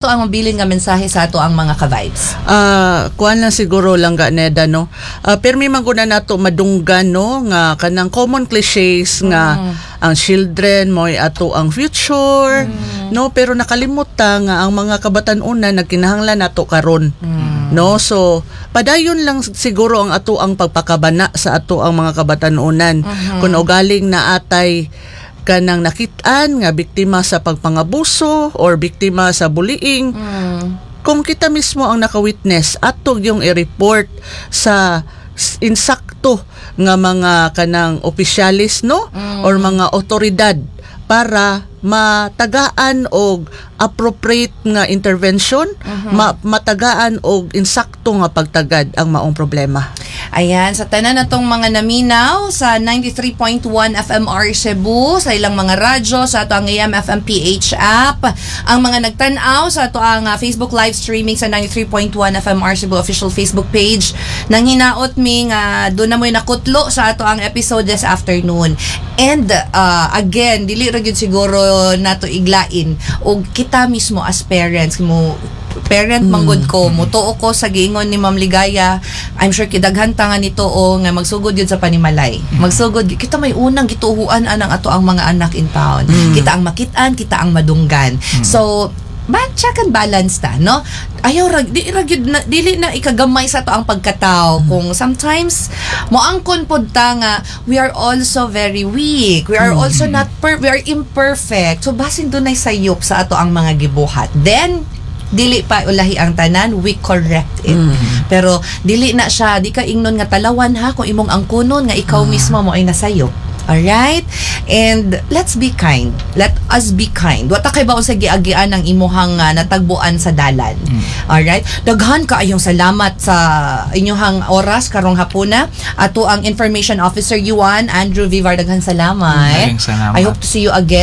ato ang mabilin nga mensahe sa ato ang mga ka-vibes? Kuan lang siguro lang ga Neda, no. Permi man guna nato madunggan, no, nga kanang common clichés nga ang children mo'y ato ang future, no, pero nakalimot ta nga ang mga kabatan-una nagkinahanglan nato karon. No, so padayon lang siguro ang ato ang pagpakabana sa ato ang mga kabatan-unan kung ugaling na atay kanang nakitaan nga biktima sa pagpangabuso or biktima sa bullying. Kung kita mismo ang naka-witness, atog yung i-report sa insakto nga mga kanang opisyalis, no, or mga otoridad para matagaan og appropriate nga intervention, matagaan og insakto nga pagtagad ang maong problema. Ayan, sa tanan natong mga naminaw sa 93.1 FMR Cebu, sa ilang mga radyo, sa ato ang AM FM PH app, ang mga nagtanaw sa ato ang Facebook live streaming sa 93.1 FMR Cebu official Facebook page, nang hinaot mi nga doon na mo'y nakutlo sa ato ang episode this afternoon. And again, dili ra gyud siguro nato iglain og kita mismo as parents mo parent manggod ko mutuo ko sa giingon ni Ma'am Ligaya. I'm sure kidaghan ta nga nito o nga magsugod yun sa panimalay. Magsugod kita may unang gituhuan anang ato ang mga anak in town. Kita ang makitaan, kita ang madunggan. So check and balance ta, no? Ayaw dili na ikagamay sa to ang pagkatao kung sometimes moangkon pod ta nga we are also very weak. We are also we are imperfect. So basin dunay sayop sa ato ang mga gibuhat. Then dili pa ulahi ang tanan, we correct it. Pero dili na siya, di ka ingnon nga talawan ha kung imong angkunon nga ikaw mismo mo ay nasayop. Alright? And let's be kind. Let us be kind. Wata kay baon sa giagian ng imuhang natagbuan sa dalan. Alright? Daghan kaayong salamat sa inyong oras karong hapuna. Ato ang Information Officer Yuan Andrew Vivar, daghan salamat. Salamat. I hope to see you again.